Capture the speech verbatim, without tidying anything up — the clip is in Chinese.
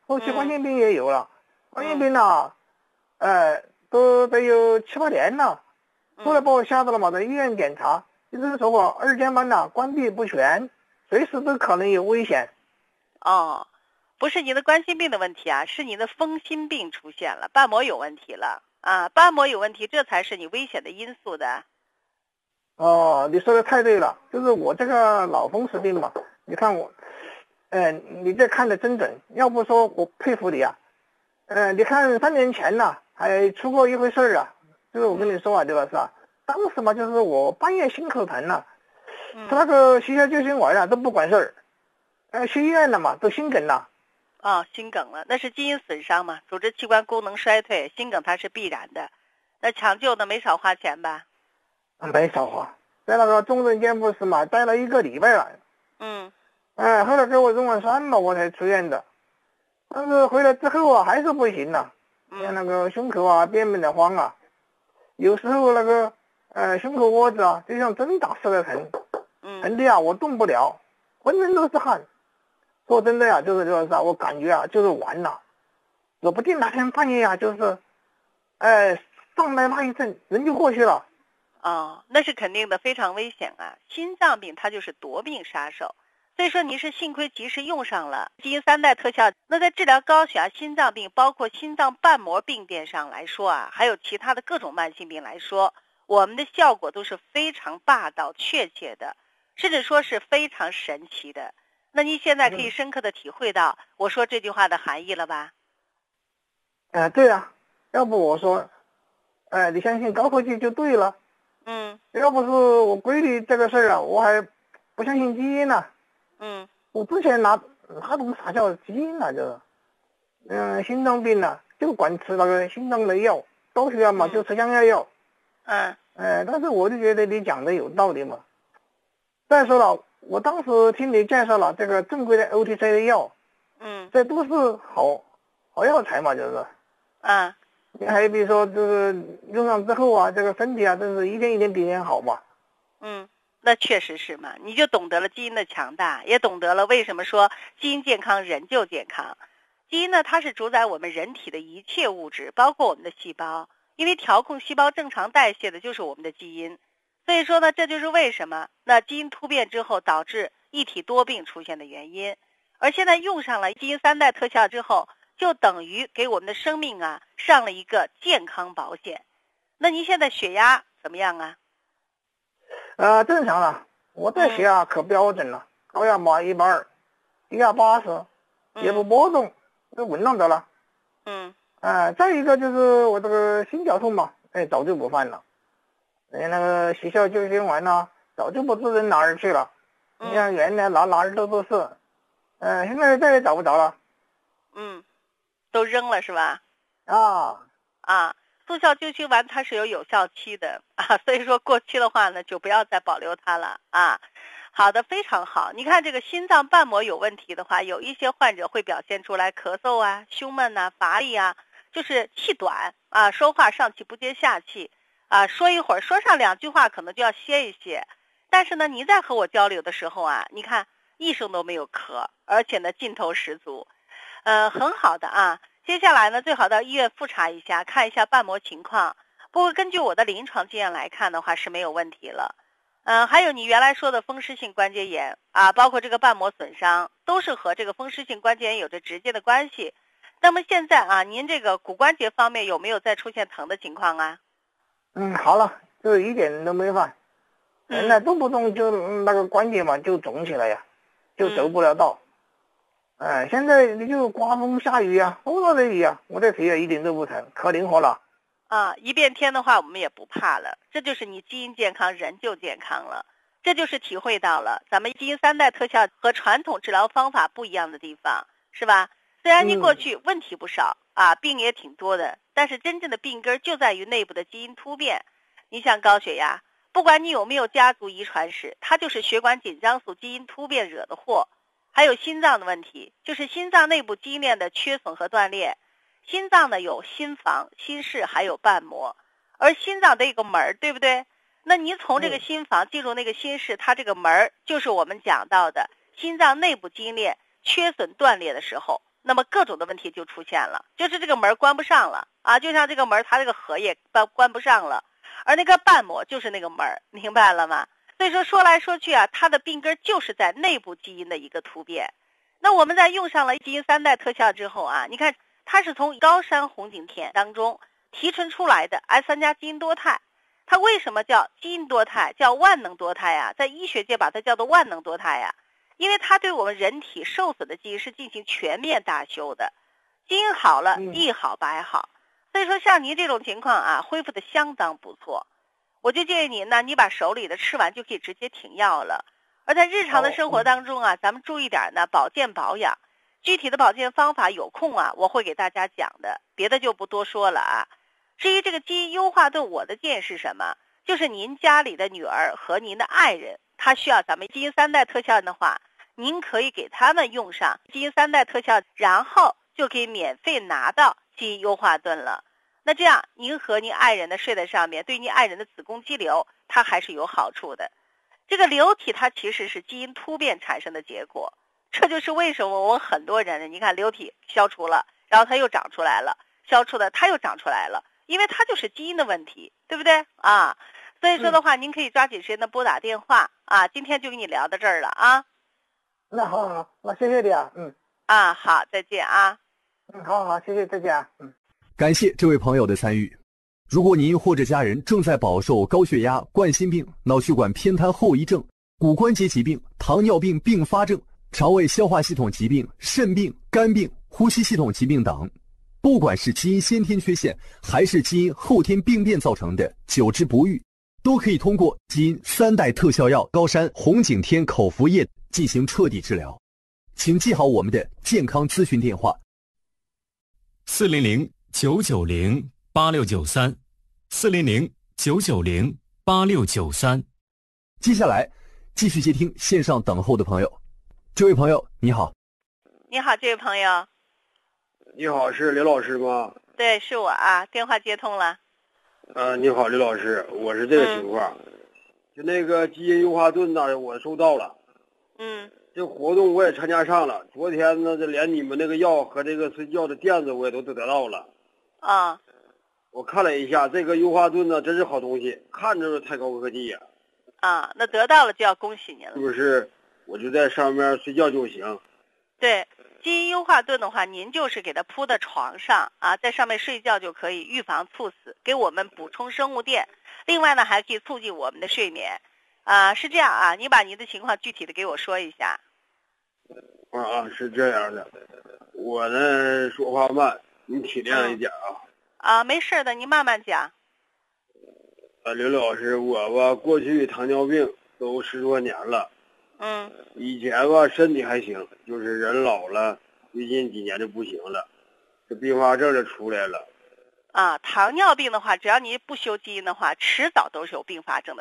后期冠心病也有了，冠心病呢，呃，都得有七八年了。后来把我吓到了嘛，在医院检查，医生说我二尖瓣呐关闭不全，随时都可能有危险。 哦，不是您的冠心病的问题啊，是您的风心病出现了，瓣膜有问题了啊，瓣膜有问题，这才是你危险的因素的。 哦，你说的太对了，就是我这个脑风湿病嘛，你看我，呃，你这看的真准，要不说我佩服你啊。呃，你看三年前呢，还出过一回事儿啊，就是我跟你说啊，刘老师啊，当时嘛，就是我半夜心口疼了， 嗯， 吃那个血小救心丸啊都不管事儿，呃，去医院了嘛，都心梗了。 哦，心梗了，那是基因损伤嘛，组织器官功能衰退，心梗它是必然的。那抢救呢，没少花钱吧？ 没少花，在那个重症监护室嘛，待了一个礼拜了。 嗯， 哎，后来给我用了三了，我才出院的。但是回来之后啊，还是不行了，像那个胸口啊，变变的慌啊，有时候那个呃胸口窝子啊，就像针打似的疼，疼的啊，我动不了，浑身都是汗。说真的呀，就是刘老师啊，我感觉啊，就是完了，指不定哪天半夜啊，就是，哎，上来那一阵，人就过去了。 哦，那是肯定的，非常危险啊！心脏病它就是夺命杀手，所以说你是幸亏及时用上了基因三代特效。那在治疗高血压、心脏病，包括心脏瓣膜病变上来说啊，还有其他的各种慢性病来说，我们的效果都是非常霸道、确切的，甚至说是非常神奇的。那您现在可以深刻的体会到我说这句话的含义了吧？ 哎、呃，对啊，要不我说，哎、呃，你相信高科技就对了。 嗯， 要不是我闺女这个事儿啊，我还不相信基因呢、啊。 嗯， 我之前拿哪懂啥叫基因呢、啊？就是，嗯，心脏病呢、啊、就管吃那个心脏的药，高血压嘛、嗯、就吃降压药。 嗯， 哎，但是我就觉得你讲的有道理嘛。再说了，我当时听你介绍了这个正规的 O T C 的药， 嗯， 这都是好好药材嘛，就是。 啊。 你还比如说，就是用上之后啊，这个身体啊，真是一天一天比一天好嘛。 嗯，那确实是嘛，你就懂得了基因的强大，也懂得了为什么说基因健康人就健康。基因呢，它是主宰我们人体的一切物质，包括我们的细胞，因为调控细胞正常代谢的就是我们的基因。所以说呢，这就是为什么那基因突变之后导致一体多病出现的原因。而现在用上了基因三代特效之后，就等于给我们的生命啊上了一个健康保险。那您现在血压怎么样啊？ 呃，正常了，我这血压可标准了，高压码一百二，低压八十，也不波动，都稳当得了。 嗯。 呃，再一个就是我这个心绞痛嘛，哎，早就不犯了。哎，那个血小救心丸呢，早就不知扔哪儿去了。你像原来哪哪儿都都是，呃，现在再也找不着了。 嗯。都扔了是吧？ 啊啊，速效救心丸它是有有效期的啊，所以说过期的话呢，就不要再保留它了啊。好的，非常好。你看这个心脏瓣膜有问题的话，有一些患者会表现出来咳嗽啊、胸闷啊、乏力啊，就是气短啊，说话上气不接下气啊，说一会儿说上两句话可能就要歇一歇。但是呢，您在和我交流的时候啊，你看一声都没有咳，而且呢劲头十足。呃，很好的啊。接下来呢，最好到医院复查一下，看一下瓣膜情况。不过根据我的临床经验来看的话，是没有问题了。嗯、呃，还有你原来说的风湿性关节炎啊，包括这个瓣膜损伤，都是和这个风湿性关节炎有着直接的关系。那么现在啊，您这个骨关节方面有没有再出现疼的情况啊？ 嗯，好了，就一点都没犯。嗯，那动不动就那个关节嘛就肿起来呀，就走不了道。嗯哎，现在你就刮风下雨啊，风大的雨啊，我这腿啊一点都不疼，可灵活了。 啊，一变天的话，我们也不怕了，这就是你基因健康，人就健康了。这就是体会到了咱们基因三代特效和传统治疗方法不一样的地方，是吧？虽然你过去问题不少、嗯、啊，病也挺多的，但是真正的病根就在于内部的基因突变。你像高血压，不管你有没有家族遗传史，它就是血管紧张素基因突变惹的祸。还有心脏的问题，就是心脏内部基因链的缺损和断裂。心脏呢有心房、心室还有瓣膜，而心脏得有个门，对不对？那你从这个心房进入那个心室，它这个门就是我们讲到的心脏内部基因链缺损断裂的时候， 那么各种的问题就出现了，就是这个门关不上了啊，就像这个门它这个合也关关不上了，而那个瓣膜就是那个门，明白了吗？所以说说来说去啊，它的病根就是在内部基因的一个突变。那我们在用上了基因三代特效之后啊，你看它是从高山红景天当中提纯出来的 S 三 加基因多肽。它为什么叫基因多肽，叫万能多肽啊？在医学界把它叫做万能多肽啊，因为它对我们人体受损的基因是进行全面大修的，基因好了，一好百好。所以说像您这种情况啊，恢复的相当不错。我就建议您呢，你把手里的吃完就可以直接停药了。而在日常的生活当中啊，咱们注意点呢，保健保养。具体的保健方法有空啊，我会给大家讲的，别的就不多说了啊。至于这个基因优化盾，我的建议是什么？就是您家里的女儿和您的爱人，他需要咱们基因三代特效的话，您可以给他们用上基因三代特效，然后就可以免费拿到基因优化盾了。那这样您和您爱人的睡在上面，对您爱人的子宫肌瘤它还是有好处的。这个瘤体它其实是基因突变产生的结果，这就是为什么我们很多人，你看瘤体消除了，然后它又长出来了，消除了它又长出来了，因为它就是基因的问题，对不对啊？所以说的话，嗯、您可以抓紧时间的拨打电话啊。今天就跟你聊到这儿了啊。 那好好，那谢谢你啊，嗯。 啊，好，再见啊。 嗯，好好，谢谢，再见啊，嗯。 感谢这位朋友的参与。如果您或者家人正在饱受高血压、冠心病、脑血管偏瘫后遗症、骨关节疾病、糖尿病并发症、肠胃消化系统疾病、肾病、肝病、呼吸系统疾病等，不管是基因先天缺陷还是基因后天病变造成的久治不愈，都可以通过基因三代特效药高山红景天口服液进行彻底治疗。请记好我们的健康咨询电话： 四零零九九零八六九三，四零零九九零八六九三。 接下来继续接听线上等候的朋友。这位朋友你好。 你好，这位朋友。 你好，是刘老师吗？ 对，是我啊，电话接通了。 呃，你好，刘老师，我是这个情况，嗯、就那个基因优化盾呢，我收到了。 嗯。 这活动我也参加上了，昨天呢，这连你们那个药和这个睡觉的垫子我也都得到了。 啊。 我看了一下，这个优化盾呢，真是好东西，看着太高科技呀。 啊，那得到了就要恭喜您了。 是不是？我就在上面睡觉就行。 对。基因优化盾的话，您就是给它铺在床上啊，在上面睡觉就可以预防猝死，给我们补充生物电。另外呢，还可以促进我们的睡眠。啊，是这样啊，你把您的情况具体的给我说一下。 啊啊，是这样的，我呢说话慢，你体谅一点啊。 嗯、啊，没事的，你慢慢讲。 啊，刘老师，我吧过去糖尿病都十多年了。 嗯， 以前吧身体还行，就是人老了，最近几年就不行了，这并发症就出来了。 啊，糖尿病的话，只要你不修基因的话，迟早都是有并发症的。